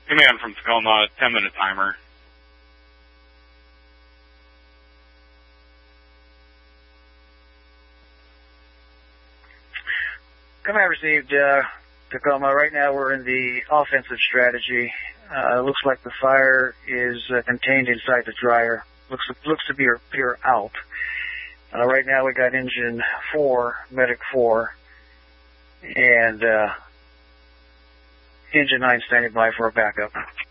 Command from Tacoma, 10-minute timer. Command received, Tacoma. Right now we're in the offensive strategy. Looks like the fire is contained inside the dryer. Looks to be appear out. Right now we got engine 4, medic 4, and engine 9 standing by for a backup.